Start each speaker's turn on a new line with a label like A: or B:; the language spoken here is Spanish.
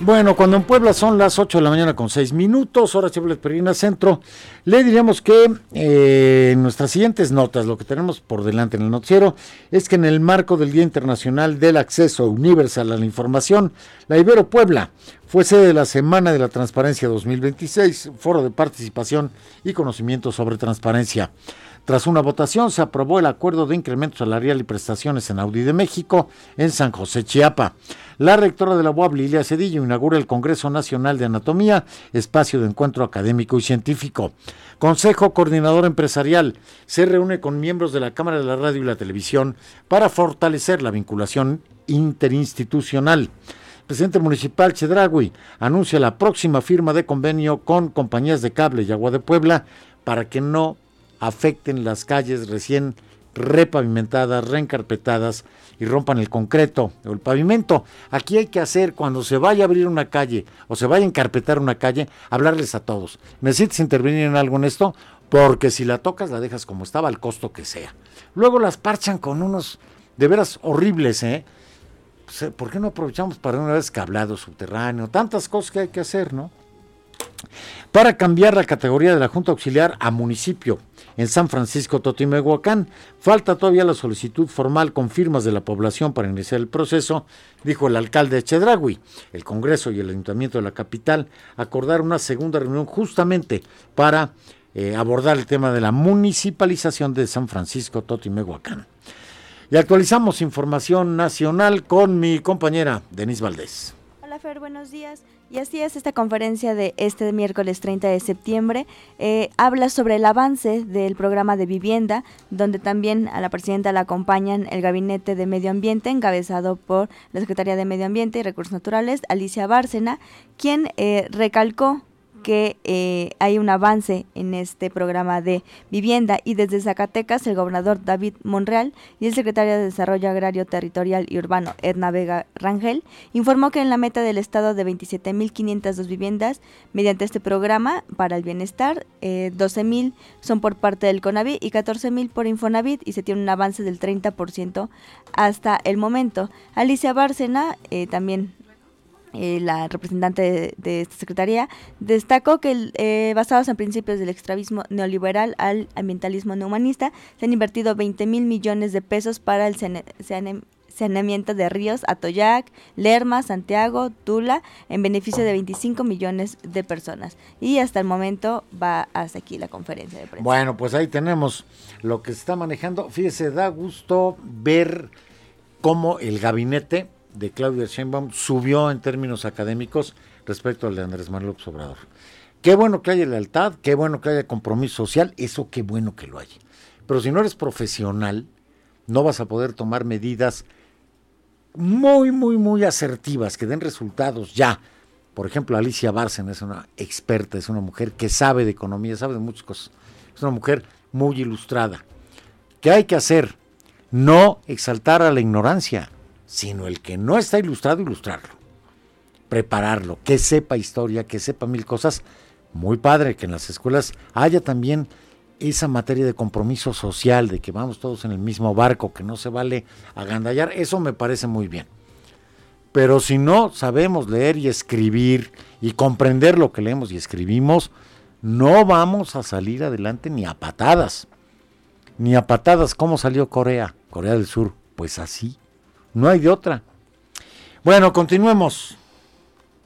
A: Bueno, cuando en Puebla son las 8 de la mañana con 6 minutos, hora Chevrolet Perina Centro, le diríamos que en nuestras siguientes notas, lo que tenemos por delante en el noticiero, es que en el marco del Día Internacional del Acceso Universal a la Información, la Ibero Puebla fue sede de la Semana de la Transparencia 2026, foro de participación y conocimiento sobre transparencia. Tras una votación, se aprobó el acuerdo de incremento salarial y prestaciones en Audi de México en San José, Chiapa. La rectora de la UAB, Lilia Cedillo, inaugura el Congreso Nacional de Anatomía, espacio de encuentro académico y científico. Consejo Coordinador Empresarial se reúne con miembros de la Cámara de la Radio y la Televisión para fortalecer la vinculación interinstitucional. El presidente municipal Chedraui anuncia la próxima firma de convenio con compañías de cable y agua de Puebla para que no afecten las calles recién repavimentadas, reencarpetadas y rompan el concreto o el pavimento. Aquí hay que hacer, cuando se vaya a abrir una calle o se vaya a encarpetar una calle, hablarles a todos. ¿Necesitas intervenir en algo en esto? Porque si la tocas, la dejas como estaba, al costo que sea. Luego las parchan con unos de veras horribles, ¿eh? ¿Por qué no aprovechamos para una vez cablado subterráneo? Tantas cosas que hay que hacer, ¿no? Para cambiar la categoría de la Junta Auxiliar a municipio en San Francisco Totimehuacán, falta todavía la solicitud formal con firmas de la población para iniciar el proceso, dijo el alcalde de Chedraui. El Congreso y el Ayuntamiento de la capital acordaron una segunda reunión justamente para abordar el tema de la municipalización de San Francisco Totimehuacán. Y actualizamos información nacional con mi compañera Denise Valdés.
B: Hola Fer, buenos días. Y así es, esta conferencia de este miércoles 30 de septiembre habla sobre el avance del programa de vivienda, donde también a la presidenta la acompañan el Gabinete de Medio Ambiente, encabezado por la Secretaría de Medio Ambiente y Recursos Naturales, Alicia Bárcena, quien recalcó que hay un avance en este programa de vivienda, y desde Zacatecas el gobernador David Monreal y el secretario de Desarrollo Agrario, Territorial y Urbano Edna Vega Rangel informó que en la meta del estado de 27,502 viviendas mediante este programa para el bienestar, 12,000 son por parte del CONAVI y 14,000 por Infonavit, y se tiene un avance del 30% hasta el momento. Alicia Bárcena, también la representante de esta secretaría, destacó que basados en principios del extravismo neoliberal al ambientalismo no humanista, se han invertido 20,000 millones de pesos para el saneamiento de ríos Atoyac, Lerma, Santiago, Tula, en beneficio de 25 millones de personas. Y hasta el momento va hasta aquí la conferencia de prensa.
A: Bueno, pues ahí tenemos lo que se está manejando. Fíjese, da gusto ver cómo el gabinete de Claudia Sheinbaum subió en términos académicos respecto al de Andrés Manuel López Obrador. Qué bueno que haya lealtad, qué bueno que haya compromiso social, eso qué bueno que lo haya. Pero si no eres profesional, no vas a poder tomar medidas muy asertivas, que den resultados ya. Por ejemplo, Alicia Bárcena es una experta, es una mujer que sabe de economía, sabe de muchas cosas. Es una mujer muy ilustrada. ¿Qué hay que hacer? No exaltar a la ignorancia, sino el que no está ilustrado, ilustrarlo, prepararlo, que sepa historia, que sepa mil cosas. Muy padre que en las escuelas haya también esa materia de compromiso social, de que vamos todos en el mismo barco, que no se vale agandallar, eso me parece muy bien. Pero si no sabemos leer y escribir y comprender lo que leemos y escribimos, no vamos a salir adelante ni a patadas. Ni a patadas. ¿Cómo salió Corea del Sur? Pues así. No hay de otra. Bueno, continuemos.